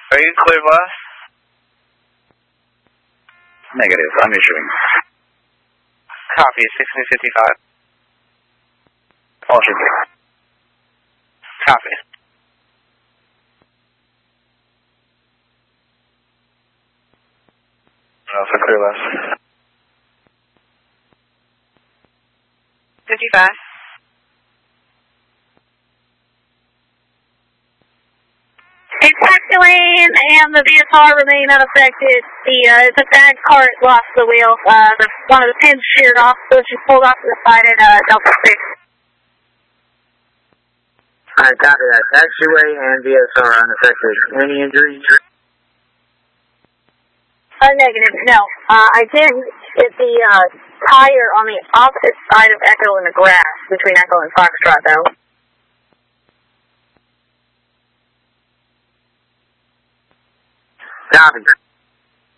Are you clear west? Negative, I'm issuing. Copy, 1655. All should be. Copy. Also clear west. 55. It's taxi lane and the VSR remain unaffected. The bag cart lost the wheel. One of the pins sheared off, so she pulled off to the side at Delta 6. Alright, copy that. Taxiway and VSR unaffected. Any injuries? Negative, no. I did get the tire on the opposite side of Echo in the grass, between Echo and Foxtrot, though. Copy.